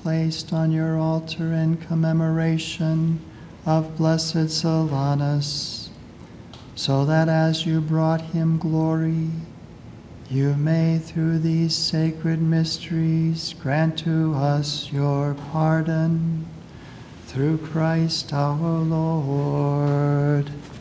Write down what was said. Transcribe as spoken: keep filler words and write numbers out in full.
placed on your altar in commemoration of Blessed Solanus, so that as you brought him glory, you may through these sacred mysteries grant to us your pardon. Through Christ our Lord.